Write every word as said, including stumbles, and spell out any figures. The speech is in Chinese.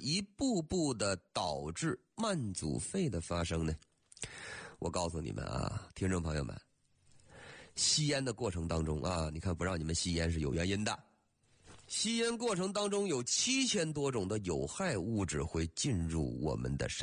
一步步的导致慢阻肺的发生呢？我告诉你们啊，听众朋友们，吸烟的过程当中啊，你看不让你们吸烟是有原因的。吸烟过程当中有七千多种的有害物质会进入我们的身